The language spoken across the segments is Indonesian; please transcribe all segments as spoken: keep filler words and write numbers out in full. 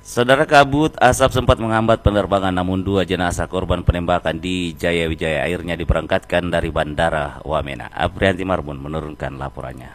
Saudara, kabut asap sempat menghambat penerbangan, namun dua jenazah korban penembakan di Jaya Wijaya akhirnya diberangkatkan dari Bandara Wamena. Aprianti Marbun menurunkan laporannya.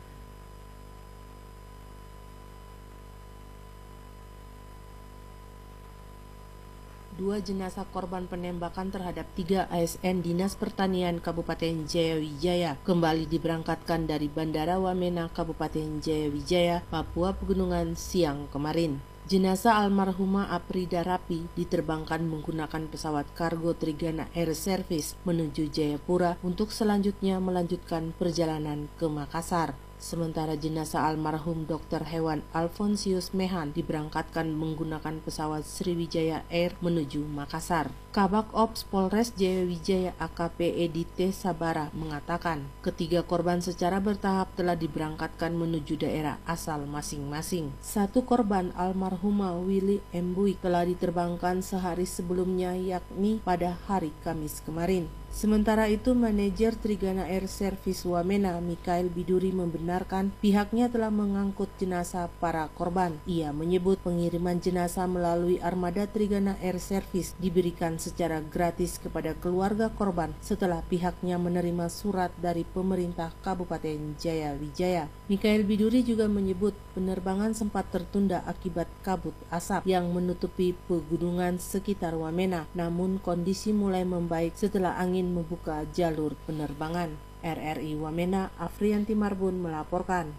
Dua jenazah korban penembakan terhadap tiga A S N Dinas Pertanian Kabupaten Jaya Wijaya kembali diberangkatkan dari Bandara Wamena, Kabupaten Jaya Wijaya, Papua Pegunungan siang kemarin. Jenazah almarhumah Aprida Rapi diterbangkan menggunakan pesawat kargo Trigana Air Service menuju Jayapura untuk selanjutnya melanjutkan perjalanan ke Makassar. Sementara jenazah almarhum dokter Hewan Alfonsius Mehan diberangkatkan menggunakan pesawat Sriwijaya Air menuju Makassar. Kabak Ops Polres Jaya Wijaya A K P Edi T. Sabara mengatakan, ketiga korban secara bertahap telah diberangkatkan menuju daerah asal masing-masing. Satu korban almarhumah Willy M. Buik telah diterbangkan sehari sebelumnya, yakni pada hari Kamis kemarin. Sementara itu, manajer Trigana Air Service Wamena, Mikael Biduri, membenarkan pihaknya telah mengangkut jenazah para korban. Ia menyebut pengiriman jenazah melalui armada Trigana Air Service diberikan secara gratis kepada keluarga korban setelah pihaknya menerima surat dari pemerintah Kabupaten Jaya Wijaya. Mikael Biduri juga menyebut penerbangan sempat tertunda akibat kabut asap yang menutupi pegunungan sekitar Wamena, namun kondisi mulai membaik setelah angin membuka jalur penerbangan. R R I Wamena, Aprianti Marbun melaporkan.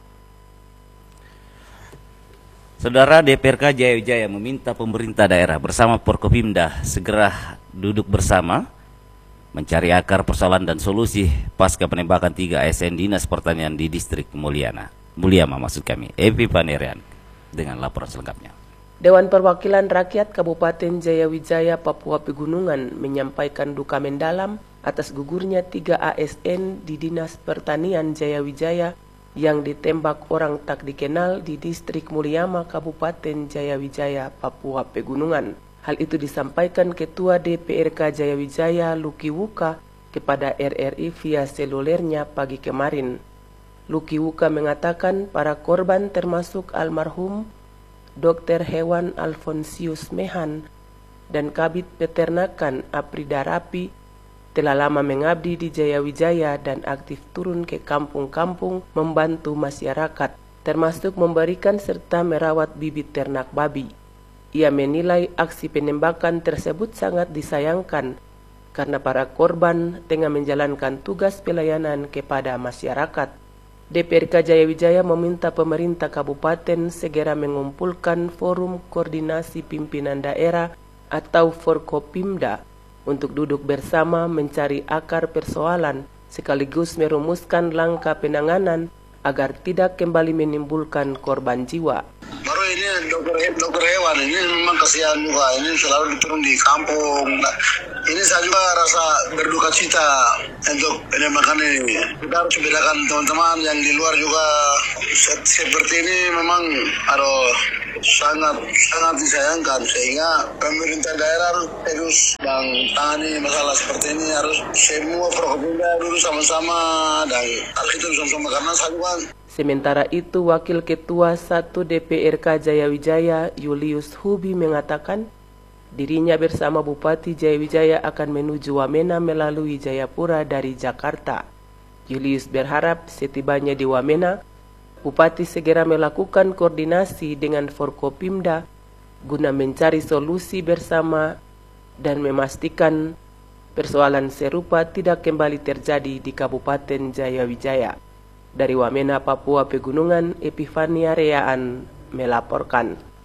Saudara, D P R K Jaya Wijaya meminta pemerintah daerah bersama Forkopimda segera duduk bersama mencari akar persoalan dan solusi pasca penembakan tiga A S N Dinas Pertanian di distrik Mulyana. Mulyama maksud kami. Epi Panerian dengan laporan selengkapnya. Dewan Perwakilan Rakyat Kabupaten Jaya Wijaya, Papua Pegunungan menyampaikan duka mendalam atas gugurnya tiga A S N di Dinas Pertanian Jaya Wijaya yang ditembak orang tak dikenal di distrik Mulyama, Kabupaten Jaya Wijaya, Papua Pegunungan. Hal itu disampaikan Ketua D P R K Jaya Wijaya, Luki Wuka, kepada R R I via selulernya pagi kemarin. Luki Wuka mengatakan para korban termasuk almarhum dokter Hewan Alfonsius Mehan dan Kabid Peternakan Aprida Rapi telah lama mengabdi di Jaya Wijaya dan aktif turun ke kampung-kampung membantu masyarakat, termasuk memberikan serta merawat bibit ternak babi. Ia menilai aksi penembakan tersebut sangat disayangkan karena para korban tengah menjalankan tugas pelayanan kepada masyarakat. D P R K Jaya Wijaya meminta pemerintah kabupaten segera mengumpulkan forum koordinasi pimpinan daerah atau Forkopimda untuk duduk bersama mencari akar persoalan sekaligus merumuskan langkah penanganan agar tidak kembali menimbulkan korban jiwa. Baru ini dokter, dokter hewan ini memang kasihan juga, ini selalu diturun di kampung. Nah, ini saya juga rasa berduka cita untuk penembakan ini. Kita harus bedakan teman-teman yang di luar juga seperti ini memang aduh, sangat sangat disayangkan, sehingga pemerintah daerah harus terus tangani masalah seperti ini, harus semua Forkopimda dulu sama-sama dan harus kita bersama-sama karena saya juga. Sementara itu, Wakil Ketua satu D P R K Jaya Wijaya, Julius Hubi, mengatakan dirinya bersama Bupati Jaya Wijaya akan menuju Wamena melalui Jayapura dari Jakarta. Julius berharap setibanya di Wamena, Bupati segera melakukan koordinasi dengan Forkopimda guna mencari solusi bersama dan memastikan persoalan serupa tidak kembali terjadi di Kabupaten Jaya Wijaya. Dari Wamena, Papua Pegunungan, Epifania Reaan melaporkan.